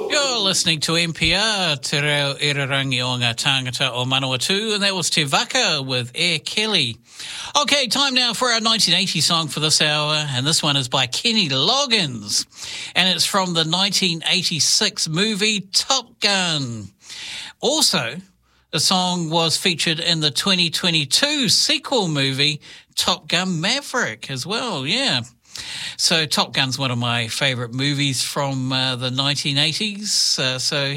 You're listening to NPR, Te Reo Irarangi o ngā Tāngata o Manawatu, and that was Te Waka with Air Kelly. Okay, time now for our 1980 song for this hour, and this one is by Kenny Loggins, and it's from the 1986 movie Top Gun. Also, the song was featured in the 2022 sequel movie Top Gun Maverick as well, yeah. So Top Gun's one of my favourite movies from the 1980s, so